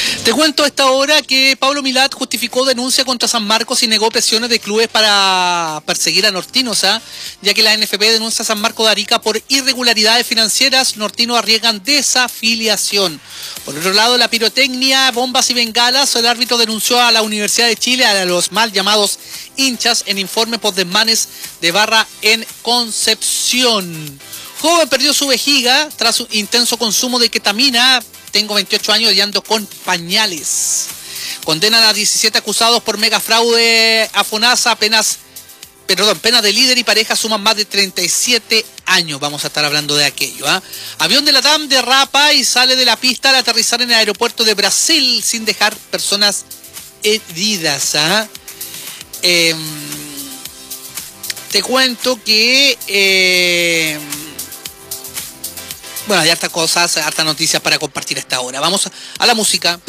Te cuento a esta hora que Pablo Milat justificó denuncia contra San Marcos y negó presiones de clubes para perseguir a Nortinos, ya que la NFP denuncia a San Marcos de Arica por irregularidades financieras. Nortinos arriesgan desafiliación. Por otro lado, la pirotecnia, bombas y bengalas. El árbitro denunció a la Universidad de Chile a los mal llamados hinchas en informe por desmanes de barra en Concepción. Joven perdió su vejiga tras un intenso consumo de ketamina. Tengo 28 años y ando con pañales. Condenan a 17 acusados por megafraude a FONASA. Penas de líder y pareja suman más de 37 años. Vamos a estar hablando de aquello. Avión de LATAM derrapa y sale de la pista al aterrizar en el aeropuerto de Brasil sin dejar personas heridas. Te cuento que... bueno, hay hartas cosas, hartas noticias para compartir a esta hora. Vamos a la música.